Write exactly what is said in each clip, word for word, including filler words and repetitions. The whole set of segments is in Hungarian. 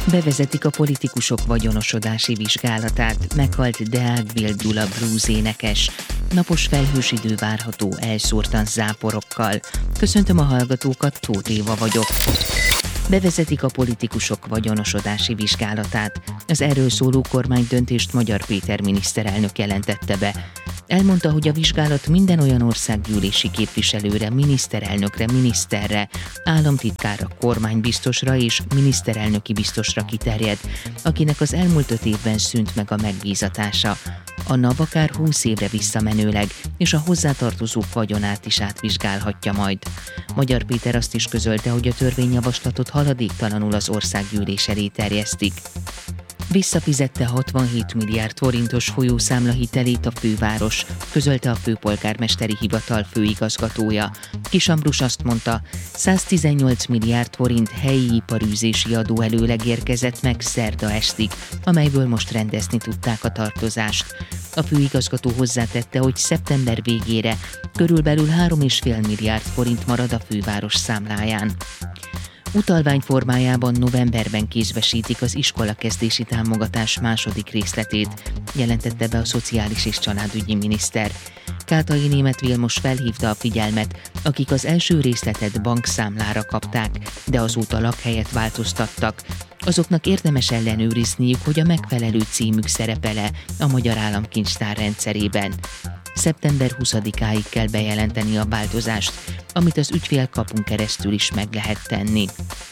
Bevezetik a politikusok vagyonosodási vizsgálatát, meghalt Deák Bél Gyula blues énekes. Napos felhős idő várható elszórtan záporokkal. Köszöntöm a hallgatókat, Tóth Éva vagyok. Bevezetik a politikusok vagyonosodási vizsgálatát. Az erről szóló kormánydöntést Magyar Péter miniszterelnök jelentette be. Elmondta, hogy a vizsgálat minden olyan országgyűlési képviselőre, miniszterelnökre, miniszterre, államtitkárra, kormánybiztosra és miniszterelnöki biztosra kiterjed, akinek az elmúlt öt évben szűnt meg a megbízatása. A NAV akár húsz évre visszamenőleg, és a hozzátartozók vagyonát is átvizsgálhatja majd. Magyar Péter azt is közölte, hogy a törvényjavaslatot haladéktalanul az országgyűlés elé terjesztik. Visszafizette hatvanhét milliárd forintos folyószámla hitelét a főváros, közölte a főpolgármesteri hivatal főigazgatója. Kis Ambrus azt mondta, száztizennyolc milliárd forint helyi iparűzési adó előleg érkezett meg szerda estig, amelyből most rendezni tudták a tartozást. A főigazgató hozzátette, hogy szeptember végére körülbelül három egész öt milliárd forint marad a főváros számláján. Utalvány formájában novemberben kézbesítik az iskolakezdési támogatás második részletét, jelentette be a szociális és családügyi miniszter. Kátai Németh Vilmos felhívta a figyelmet, akik az első részletet bankszámlára kapták, de azóta lakhelyet változtattak. Azoknak érdemes ellenőrizniük, hogy a megfelelő címük szerepel-e a Magyar Államkincstár rendszerében. szeptember huszadikáig kell bejelenteni a változást, amit az ügyfélkapun keresztül is meg lehet tenni.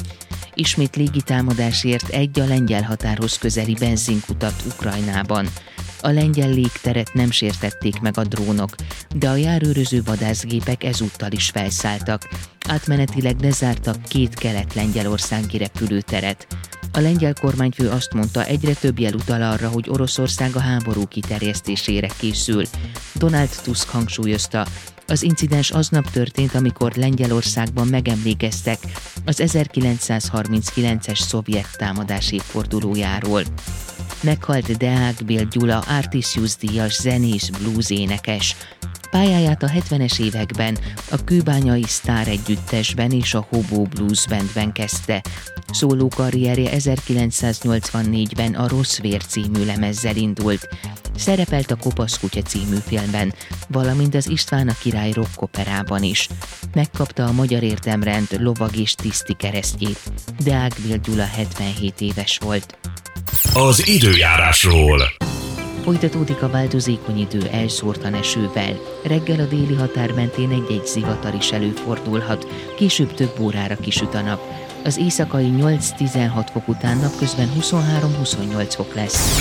Ismét légitámadásért egy a lengyel határhoz közeli benzinkutat Ukrajnában. A lengyel légteret nem sértették meg a drónok, de a járőröző vadászgépek ezúttal is felszálltak. Átmenetileg lezártak két kelet-lengyelországi repülőteret. A lengyel kormányfő azt mondta, egyre több jel utal arra, hogy Oroszország a háború kiterjesztésére készül. Donald Tusk hangsúlyozta, az incidens aznap történt, amikor Lengyelországban megemlékeztek az ezerkilencszázharminckilences szovjet támadás évfordulójáról. Meghalt Deák Bél Gyula Artisius-díjas zenész blues énekes. Pályáját a hetvenes években a kőbányai Sztár együttesben és a Hobo Blues Bandben kezdte. Szóló karrierje ezerkilencszáznyolcvannégyben a Rossz vér című lemezzel indult. Szerepelt a Kopasz kutya című filmben, valamint az István a király rockoperában is. Megkapta a Magyar Érdemrend lovag és tiszti keresztjét. Deák Bél Gyula hetvenhét éves volt. Az időjárásról. Folytatódik a változékony idő elszórtan esővel. Reggel a déli határ mentén egy-egy zivatar is előfordulhat, később több órára kisüt a nap. Az éjszakai nyolc-tizenhat fok után napközben huszonhárom-huszonnyolc fok lesz.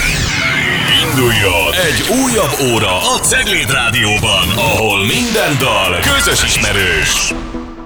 Induljon egy újabb óra a Cegléd Rádióban, ahol minden dal közös ismerős.